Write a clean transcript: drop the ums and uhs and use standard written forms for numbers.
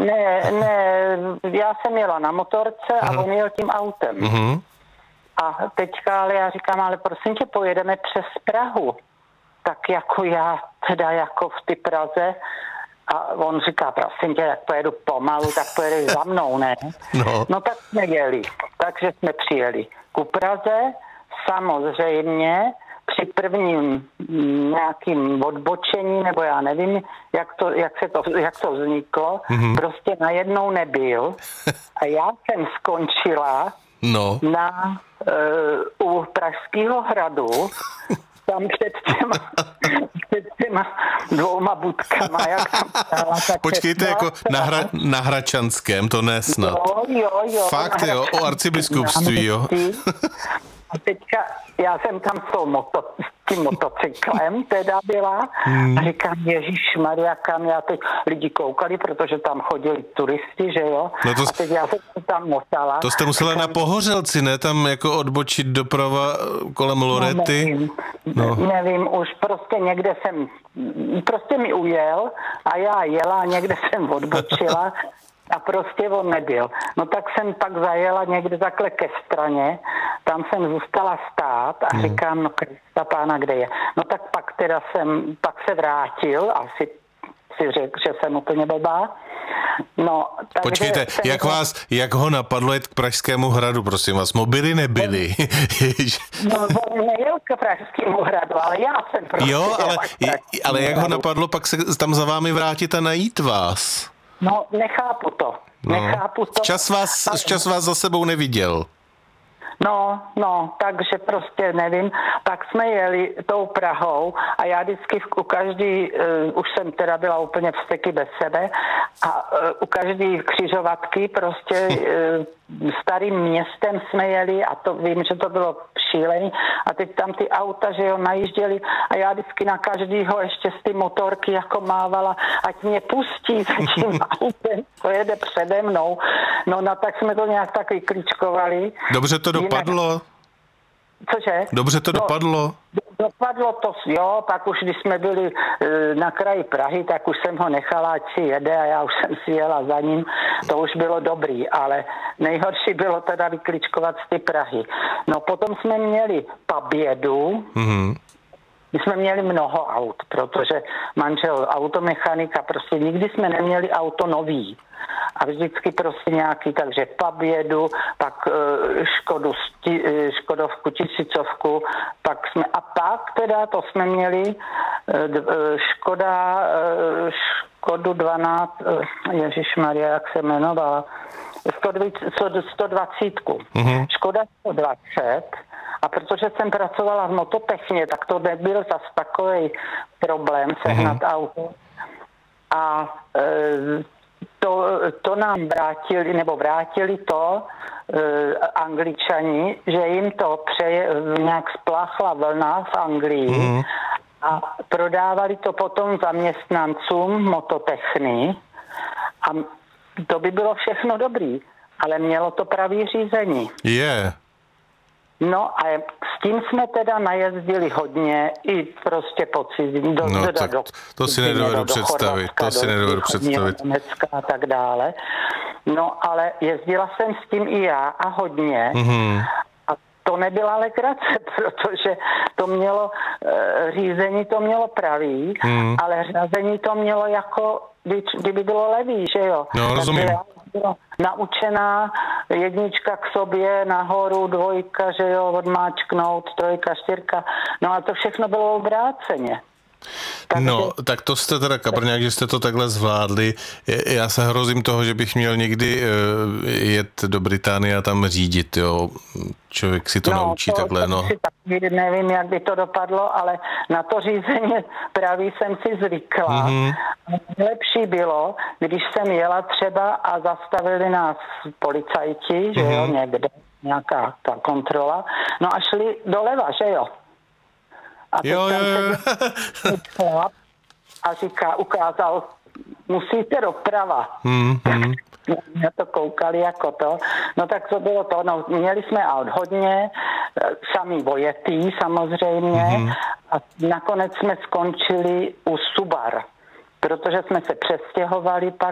Ne, já jsem jela na motorce a on jel tím autem. A teďka, ale já říkám, ale prosím tě, pojedeme přes Prahu. Tak jako já teda jako v ty Praze a on říká, prosím tě, jak pojedu pomalu, tak pojedeš za mnou, ne? No tak jsme jeli, takže jsme přijeli ku Praze, samozřejmě při prvním nějakým odbočení, nebo já nevím, jak to vzniklo, prostě najednou nebyl a já jsem skončila u Pražského hradu, tam před těma dvouma budkama, jak tam stála. Počkejte, jako na Hračanském, to ne snad. Jo. Fakt jo, o arcibiskupství, jo. A teďka já jsem tam s tím motocyklem teda byla a říkám, ježišmarja, kam já teď lidi koukali, protože tam chodili turisti, že jo? No to, a teď já jsem tam motala. To jste musela na Pohořelci, ne? Tam jako odbočit doprava kolem Lorety? Nevím, už prostě někde jsem, prostě mi ujel a já jela, někde jsem odbočila. A prostě on nebyl. No tak jsem pak zajela někde takhle ke straně, tam jsem zůstala stát a říkám, no Krista pána, kde je? No tak pak se vrátil, asi si řekl, že jsem úplně blbá. No, počkejte, jak ho napadlo jet k Pražskému hradu, prosím vás? Mobily nebyly. No, on nejel k Pražskému hradu, ale já jsem prostě... Jo, ale jak ho napadlo pak se tam za vámi vrátit a najít vás? No, nechápu to. Včas vás za sebou neviděl. No, takže prostě nevím. Pak jsme jeli tou Prahou a já vždycky u každý, už jsem teda byla úplně vzteky bez sebe a u každý křižovatky prostě starým městem jsme jeli a to vím, že to bylo šílený a teď tam ty auta, že jo, najížděli a já vždycky na každýho ještě z ty motorky jako mávala, ať mě pustí za tím autem, to jede přede mnou. No, tak jsme to nějak tak vyklíčkovali. Dobře to dopadlo? Cože? Dobře to dopadlo? Dopadlo to, jo, pak už když jsme byli na kraji Prahy, tak už jsem ho nechala, ať si jede a já už jsem si jela za ním, to už bylo dobrý, ale nejhorší bylo teda vykličkovat z ty Prahy. No potom jsme měli Pabědu, my jsme měli mnoho aut, protože manžel automechanika, prostě nikdy jsme neměli auto nový. A vždycky prostě nějaký, takže Pabědu, pak Škodovku, 1000, a pak teda to jsme měli Škodu 12, ježišmarja, jak se jmenovala, 120. Škoda 120. A protože jsem pracovala v mototechně, tak to nebyl zas takový problém sehnat auto. A to nám vrátili to Angličani, že jim to nějak spláchla vlna v Anglii a prodávali to potom zaměstnancům mototechny a to by bylo všechno dobrý, ale mělo to pravý řízení. No a s tím jsme teda najezdili hodně i prostě po cizím, to si nedovedu představit, Německa a tak dále. No ale jezdila jsem s tím i já a hodně. A to nebyla legrace, protože to mělo řízení, to mělo pravý, ale řazení to mělo jako, kdyby bylo levý, že jo. No, rozumím. Byla naučená, 1 k sobě, nahoru, 2, že jo, odmáčknout, 3, 4, no a to všechno bylo obráceně. Takže... No, tak to jste teda kabrňák, že jste to takhle zvládli. Já se hrozím toho, že bych měl někdy jet do Británie a tam řídit, jo. Člověk si to naučí takhle, no. Nevím, jak by to dopadlo, ale na to řízení právě jsem si zvykla. Nejlepší bylo, když jsem jela třeba a zastavili nás policajti, že jo, někde, nějaká ta kontrola, no a šli doleva, že jo. A teď a ukázal, musíte doprava. Na to koukali jako to. No tak to bylo to. No, měli jsme aut hodně, sami vojetý samozřejmě a nakonec jsme skončili u Subar, protože jsme se přestěhovali pak